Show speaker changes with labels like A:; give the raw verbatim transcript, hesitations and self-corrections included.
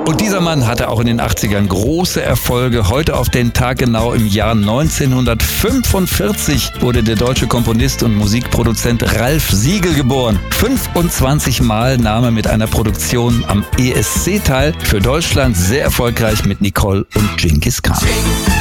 A: Und dieser Mann hatte auch in den achtzigern große Erfolge. Heute auf den Tag genau im Jahr neunzehnhundertfünfundvierzig wurde der deutsche Komponist und Musikproduzent Ralph Siegel geboren. fünfundzwanzig Mal nahm er mit einer Produktion am E S C teil. Für Deutschland sehr erfolgreich mit Nicole und Dschingis Khan.